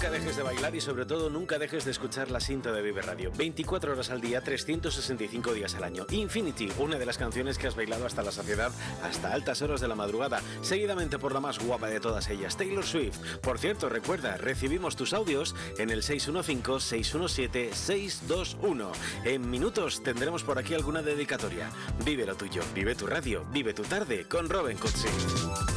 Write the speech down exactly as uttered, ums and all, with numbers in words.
Nunca dejes de bailar y sobre todo nunca dejes de escuchar la cinta de Vive Radio. veinticuatro horas al día, trescientos sesenta y cinco días al año. Infinity, una de las canciones que has bailado hasta la saciedad, hasta altas horas de la madrugada. Seguidamente por la más guapa de todas ellas, Taylor Swift. Por cierto, recuerda, recibimos tus audios en el seis uno cinco, seis uno siete, seis dos uno. En minutos tendremos por aquí alguna dedicatoria. Vive lo tuyo, vive tu radio, vive tu tarde con Robin Cutsi.